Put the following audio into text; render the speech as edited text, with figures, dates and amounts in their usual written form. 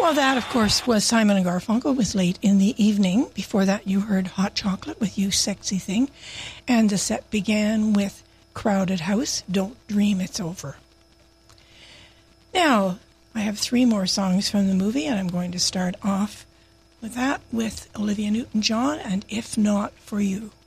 Well, that, of course, was Simon and Garfunkel with Late in the Evening. Before that, you heard Hot Chocolate with You Sexy Thing. And the set began with Crowded House, Don't Dream It's Over. Now, I have 3 more songs from the movie, and I'm going to start off with that with Olivia Newton-John and If Not For You.